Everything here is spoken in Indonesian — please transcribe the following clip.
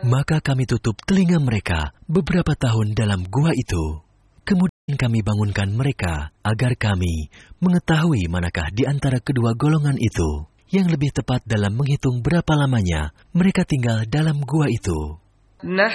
Maka kami tutup telinga mereka beberapa tahun dalam gua itu. Kemudian kami bangunkan mereka agar kami mengetahui manakah di antara kedua golongan itu yang lebih tepat dalam menghitung berapa lamanya mereka tinggal dalam gua itu.